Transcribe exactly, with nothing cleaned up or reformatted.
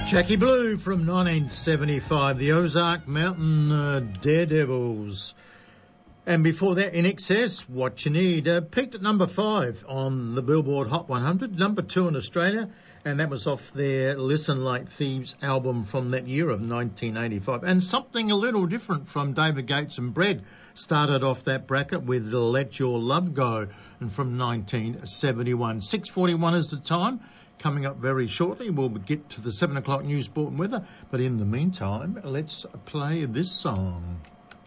Jackie Blue from nineteen seventy-five, the Ozark Mountain uh, Daredevils. And before that, In Excess, What You Need, uh, peaked at number five on the Billboard Hot one hundred, number two in Australia, and that was off their Listen Like Thieves album from that year of nineteen eighty-five. And something a little different from David Gates and Bread started off that bracket with Let Your Love Go, and from nineteen seventy-one. six forty-one is the time. Coming up very shortly, we'll get to the seven o'clock news, sport and weather. But in the meantime, let's play this song.